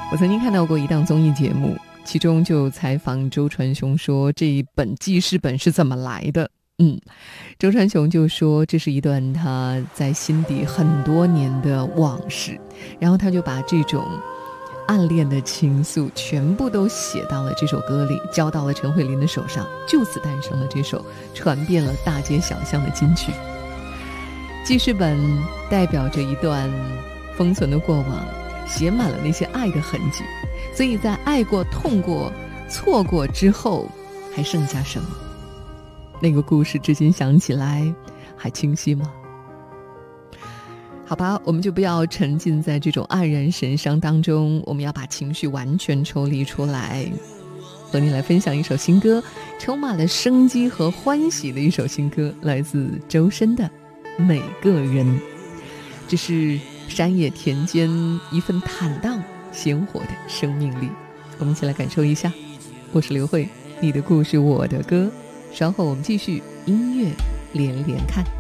我曾经看到过一档综艺节目，其中就采访周传雄说这一本记事本是怎么来的。周传雄就说这是一段他在心底很多年的往事，然后他就把这种暗恋的情愫全部都写到了这首歌里，交到了陈慧琳的手上，就此诞生了这首传遍了大街小巷的金曲。记事本代表着一段封存的过往，写满了那些爱的痕迹，所以在爱过、痛过、错过之后，还剩下什么？那个故事至今想起来还清晰吗？好吧，我们就不要沉浸在这种黯然神伤当中，我们要把情绪完全抽离出来。和你来分享一首新歌，充满了生机和欢喜的一首新歌，来自周深的《每个人》。这是山野田间一份坦荡鲜活的生命力，我们一起来感受一下。我是刘慧，你的故事我的歌，稍后我们继续音乐连连看。